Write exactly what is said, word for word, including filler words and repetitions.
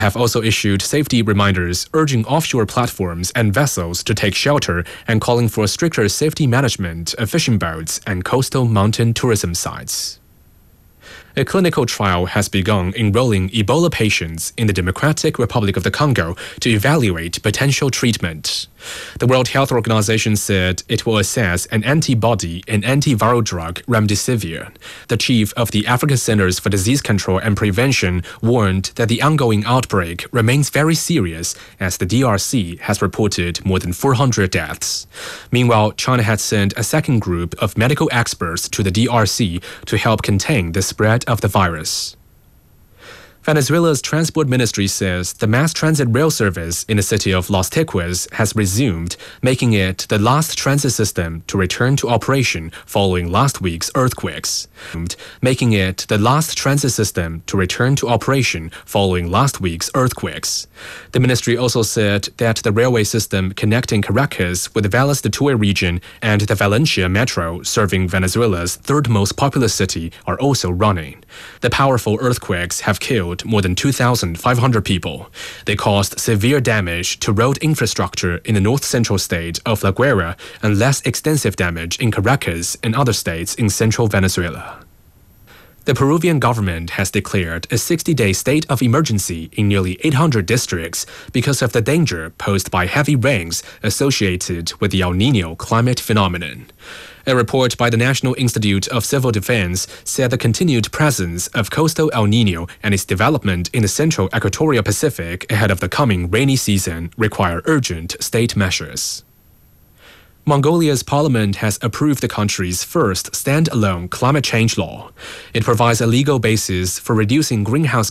have also issued safety reminders urging offshore platforms and vessels to take shelter and calling for stricter safety management of fishing boats and coastal mountain tourism sites. A clinical trial has begun enrolling Ebola patients in the Democratic Republic of the Congo to evaluate potential treatment. The World Health Organization said it will assess an antibody and antiviral drug remdesivir. The chief of the Africa Centers for Disease Control and Prevention warned that the ongoing outbreak remains very serious as the D R C has reported more than four hundred deaths. Meanwhile, China had sent a second group of medical experts to the D R C to help contain the spread of the virus. Venezuela's transport ministry says the mass transit rail service in the city of Los Teques has resumed, making it the last transit system to return to operation following last week's earthquakes. Making it the last transit system to return to operation following last week's earthquakes. The ministry also said that the railway system connecting Caracas with the Valles del Tuy region and the Valencia Metro, serving Venezuela's third most populous city, are also running. The powerful earthquakes have killed more than two thousand five hundred people. They caused severe damage to road infrastructure in the north-central state of La Guaira and less extensive damage in Caracas and other states in central Venezuela. The Peruvian government has declared a sixty-day state of emergency in nearly eight hundred districts because of the danger posed by heavy rains associated with the El Niño climate phenomenon. A report by the National Institute of Civil Defense said the continued presence of coastal El Niño and its development in the central equatorial Pacific ahead of the coming rainy season require urgent state measures. Mongolia's parliament has approved the country's first standalone climate change law. It provides a legal basis for reducing greenhouse